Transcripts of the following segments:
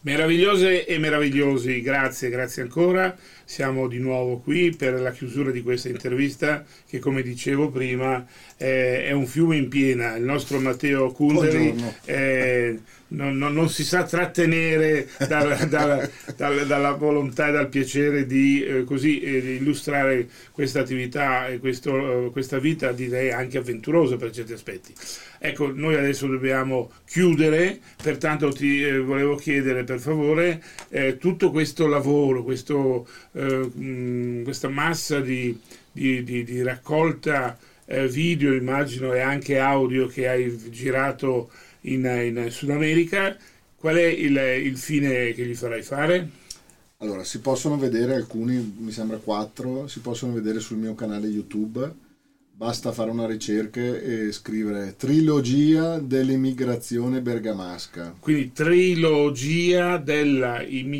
Meravigliose e meravigliosi, grazie ancora. Siamo di nuovo qui per la chiusura di questa intervista che, come dicevo prima, è un fiume in piena. Il nostro Matteo Kunderi non si sa trattenere dalla volontà e dal piacere di illustrare questa attività e questa vita, direi anche avventurosa per certi aspetti. Ecco, noi adesso dobbiamo chiudere, pertanto ti volevo chiedere per favore tutto questo lavoro, questa massa di raccolta video, immagino, e anche audio che hai girato in Sud America, qual è il fine che gli farai fare? Allora, si possono vedere alcuni, mi sembra 4, si possono vedere sul mio canale YouTube. Basta fare una ricerca e scrivere Trilogia dell'immigrazione bergamasca. Quindi trilogia della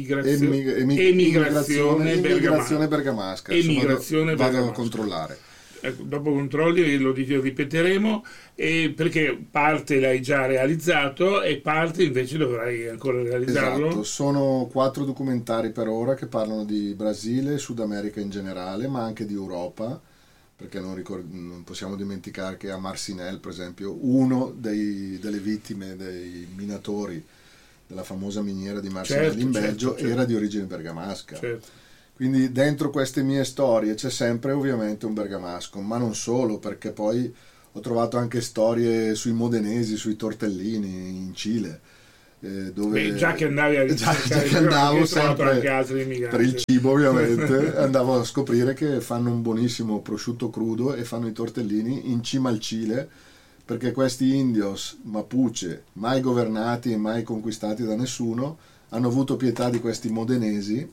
emigrazione bergamasca. Vado a controllare. Ecco, dopo controlli lo ripeteremo, perché parte l'hai già realizzato e parte invece dovrai ancora realizzarlo. Esatto, sono 4 documentari per ora che parlano di Brasile, Sud America in generale, ma anche di Europa, perché non possiamo dimenticare che a Marcinelle, per esempio, uno delle vittime dei minatori della famosa miniera di Marcinelle in Belgio era di origine bergamasca. Certo. Quindi dentro queste mie storie c'è sempre ovviamente un bergamasco, ma non solo, perché poi ho trovato anche storie sui modenesi, sui tortellini in Cile, dove già che andavi a andavo sempre anche altri immigranti. Per il cibo ovviamente andavo a scoprire che fanno un buonissimo prosciutto crudo e fanno i tortellini in cima al Cile, perché questi indios Mapuche, mai governati e mai conquistati da nessuno, hanno avuto pietà di questi modenesi,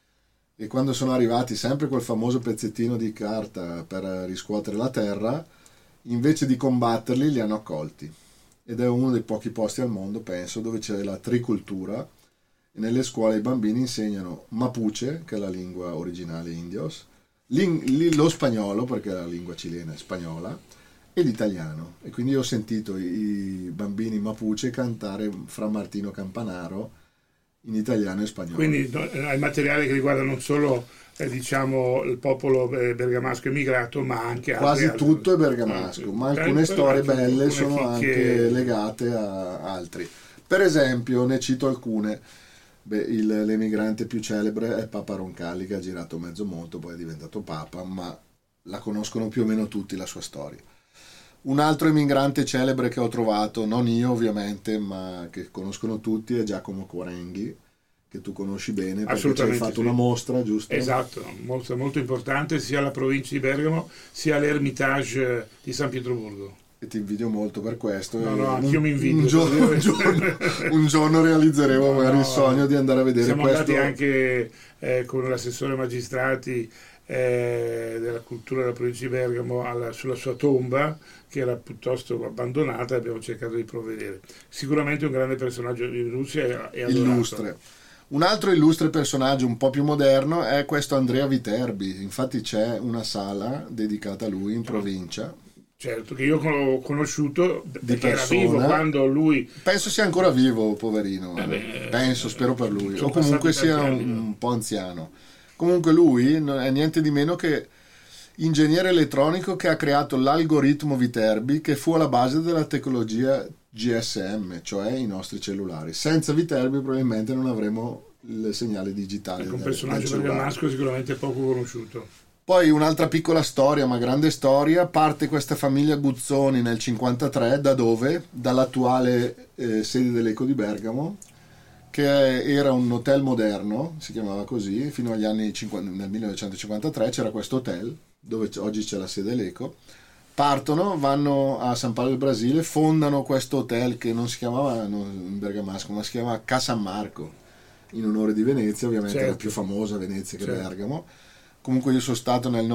e quando sono arrivati, sempre quel famoso pezzettino di carta per riscuotere la terra, invece di combatterli li hanno accolti. Ed è uno dei pochi posti al mondo, penso, dove c'è la tricultura, e nelle scuole i bambini insegnano Mapuche, che è la lingua originale indios, lo spagnolo, perché la lingua cilena è spagnola, e l'italiano. E quindi ho sentito i bambini Mapuche cantare Fra Martino Campanaro in italiano e spagnolo. Quindi hai materiale che riguarda non solo il popolo bergamasco emigrato, ma anche quasi tutto è bergamasco, ma alcune storie belle sono anche legate a altri. Per esempio, ne cito alcune. L'emigrante più celebre è Papa Roncalli, che ha girato mezzo mondo, poi è diventato papa, ma la conoscono più o meno tutti la sua storia. Un altro emigrante celebre che ho trovato, non io ovviamente, ma che conoscono tutti, è Giacomo Quarenghi, che tu conosci bene perché ci hai fatto una mostra, giusto? Esatto, mostra molto importante sia alla provincia di Bergamo sia all'Ermitage di San Pietroburgo. E ti invidio molto per questo. No, anch'io mi invidio. Un giorno realizzeremo magari il sogno di andare a vedere siamo questo. Siamo andati anche con l'assessore magistrati della cultura della provincia di Bergamo sulla sua tomba, che era piuttosto abbandonata, e abbiamo cercato di provvedere. Sicuramente un grande personaggio di Russia e illustre. Un altro illustre personaggio un po' più moderno è questo Andrea Viterbi. Infatti c'è una sala dedicata a lui in provincia. Certo, che io ho conosciuto perché era persona. Vivo quando lui... Penso sia ancora vivo, poverino. Spero per lui. O comunque sia un po' anziano. Comunque lui non è niente di meno che ingegnere elettronico che ha creato l'algoritmo Viterbi, che fu alla base della tecnologia GSM, cioè i nostri cellulari. Senza Viterbi probabilmente non avremo il segnale digitale. Un personaggio bergamasco sicuramente poco conosciuto. Poi un'altra piccola storia, ma grande storia, parte questa famiglia Guzzoni nel 1953, da dove? Dall'attuale sede dell'Eco di Bergamo, che era un hotel moderno, si chiamava così, fino agli anni 50, nel 1953 c'era questo hotel, dove oggi c'è la sede dell'Eco. Partono, vanno a San Paolo del Brasile, fondano questo hotel che non si chiamava in bergamasco, ma si chiamava Ca San Marco, in onore di Venezia, ovviamente era più famosa Venezia che Bergamo. Comunque io sono stato nel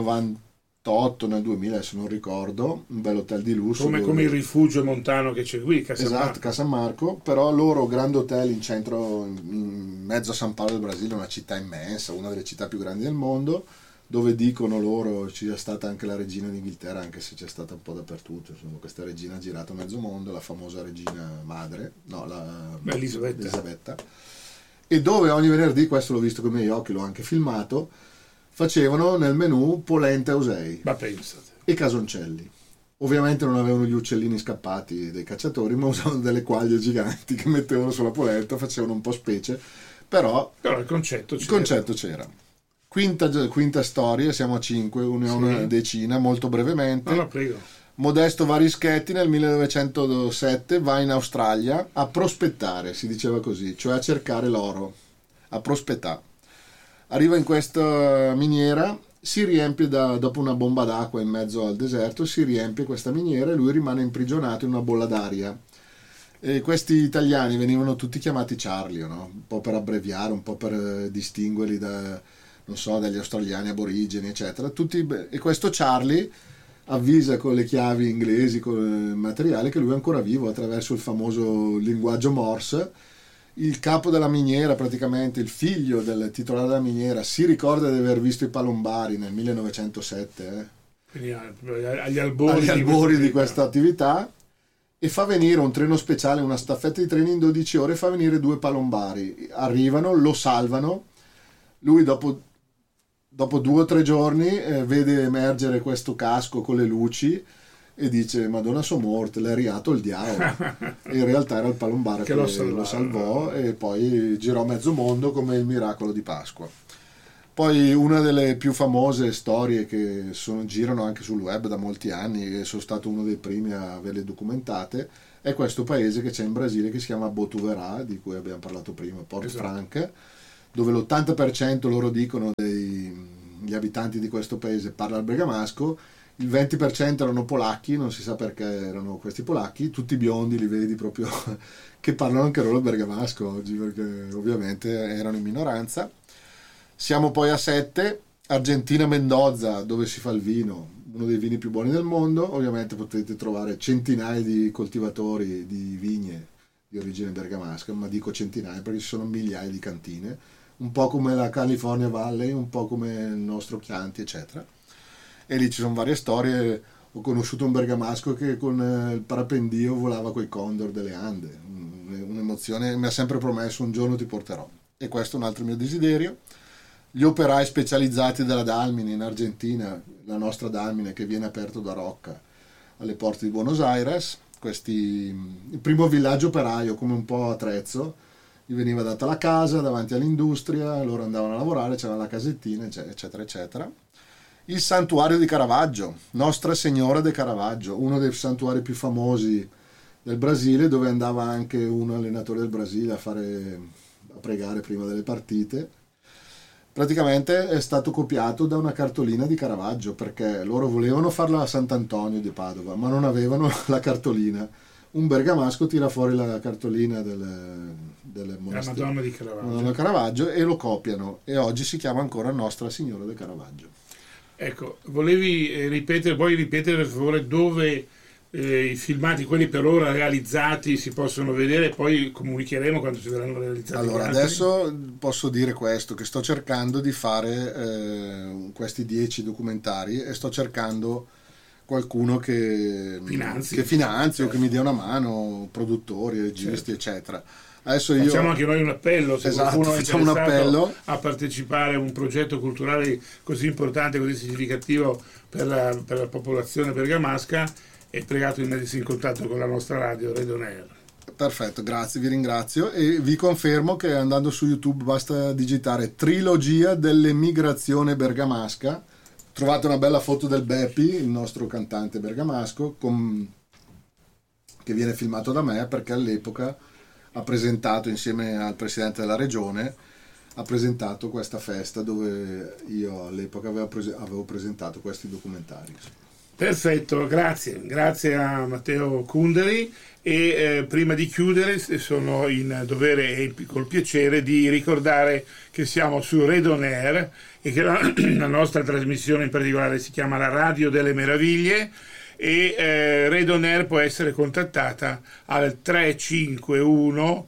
98, nel 2000, adesso non ricordo, un bel hotel di lusso. Come il rifugio montano che c'è qui, Ca San Marco. Esatto, Ca San Marco, però loro grande hotel in centro, in mezzo a San Paolo del Brasile, una città immensa, una delle città più grandi del mondo, dove dicono loro ci sia stata anche la regina d'Inghilterra, anche se c'è stata un po' dappertutto. Insomma, questa regina ha girato mezzo mondo, la famosa regina madre, no, Elisabetta. e dove ogni venerdì, questo l'ho visto con i miei occhi, l'ho anche filmato, facevano nel menù polenta e usei e casoncelli. Ovviamente non avevano gli uccellini scappati dei cacciatori, ma usavano delle quaglie giganti che mettevano sulla polenta, facevano un po' specie, però il concetto c'era. Quinta storia, siamo a 5, una decina, molto brevemente. No, prego. Modesto Varischetti nel 1907 va in Australia a prospettare, si diceva così, cioè a cercare l'oro, a prospettare. Arriva in questa miniera, si riempie dopo una bomba d'acqua in mezzo al deserto, si riempie questa miniera e lui rimane imprigionato in una bolla d'aria. E questi italiani venivano tutti chiamati Charlie, no? Un po' per abbreviare, un po' per distinguerli dagli australiani aborigeni, eccetera. E questo Charlie avvisa con le chiavi inglesi, con il materiale, che lui è ancora vivo attraverso il famoso linguaggio Morse. Il capo della miniera, praticamente il figlio del titolare della miniera, si ricorda di aver visto i palombari nel 1907, quindi agli albori di questa attività, e fa venire un treno speciale, una staffetta di treni in 12 ore, fa venire 2 palombari, arrivano, lo salvano, lui dopo 2 o 3 giorni vede emergere questo casco con le luci e dice: Madonna, sono morte, l'ha riato il diavolo. E in realtà era il palombare che lo salvò, e poi girò mezzo mondo come il miracolo di Pasqua. Poi una delle più famose storie che girano anche sul web da molti anni, e sono stato uno dei primi a averle documentate, è questo paese che c'è in Brasile che si chiama Botuverá, di cui abbiamo parlato prima, Port Frank, dove l'80% loro dicono degli abitanti di questo paese parla il bergamasco, il 20% erano polacchi, non si sa perché erano questi polacchi, tutti biondi, li vedi proprio che parlano anche loro il bergamasco oggi, perché ovviamente erano in minoranza. Siamo poi a 7, Argentina Mendoza, dove si fa il vino, uno dei vini più buoni del mondo. Ovviamente potete trovare centinaia di coltivatori di vigne di origine bergamasca, ma dico centinaia perché ci sono migliaia di cantine, un po' come la California Valley, un po' come il nostro Chianti, eccetera. E lì ci sono varie storie. Ho conosciuto un bergamasco che con il parapendio volava coi condor delle Ande, un'emozione, mi ha sempre promesso: un giorno ti porterò. E questo è un altro mio desiderio. Gli operai specializzati della Dalmine in Argentina, la nostra Dalmine che viene aperto da Rocca alle porte di Buenos Aires, il primo villaggio operaio, come un po' a Trezzo, gli veniva data la casa davanti all'industria, loro andavano a lavorare, c'era la casettina, eccetera eccetera. Il santuario di Caravaggio, Nostra Signora de Caravaggio, uno dei santuari più famosi del Brasile, dove andava anche un allenatore del Brasile a pregare prima delle partite. Praticamente è stato copiato da una cartolina di Caravaggio, perché loro volevano farla a Sant'Antonio di Padova, ma non avevano la cartolina. Un bergamasco tira fuori la cartolina delle Madonna di Caravaggio e lo copiano, e oggi si chiama ancora Nostra Signora del Caravaggio. Ecco, volevi ripetere per favore dove i filmati, quelli per ora realizzati, si possono vedere, poi comunicheremo quando si verranno realizzati. Allora, adesso posso dire questo, che sto cercando di fare questi 10 documentari, e sto cercando qualcuno che finanzi o che mi dia una mano, produttori, registi, eccetera. Adesso facciamo anche noi un appello, se qualcuno è interessato a partecipare a un progetto culturale così importante, così significativo per la popolazione bergamasca, è pregato di mettersi in contatto con la nostra radio Radio Air. Perfetto, grazie, vi ringrazio, e vi confermo che andando su YouTube basta digitare Trilogia dell'emigrazione bergamasca, trovate una bella foto del Beppi, il nostro cantante bergamasco, che viene filmato da me, perché all'epoca ha presentato, insieme al presidente della regione, ha presentato questa festa dove io all'epoca avevo presentato questi documentari. Perfetto, grazie a Matteo Kunderi, e prima di chiudere sono in dovere e col piacere di ricordare che siamo su Red On Air e che la nostra trasmissione in particolare si chiama La Radio delle Meraviglie, e Red On Air può essere contattata al 351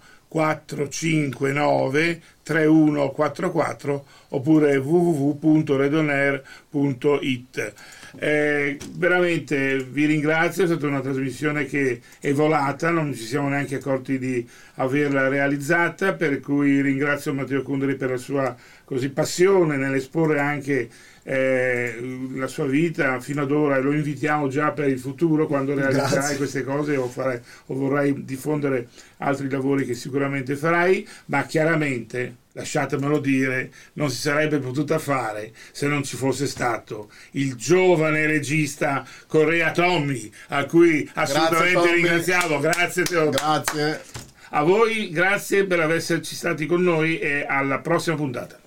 459 3144 oppure www.redonair.it. Veramente vi ringrazio, è stata una trasmissione che è volata, non ci siamo neanche accorti di averla realizzata, per cui ringrazio Matteo Cundoli per la sua così passione nell'esporre anche la sua vita fino ad ora, e lo invitiamo già per il futuro quando realizzerai queste cose o vorrai diffondere altri lavori che sicuramente farai, ma chiaramente, lasciatemelo dire, non si sarebbe potuta fare se non ci fosse stato il giovane regista Correa Tommy, a cui assolutamente ringraziamo. Grazie Teo. Grazie. A voi, grazie per esserci stati con noi e alla prossima puntata.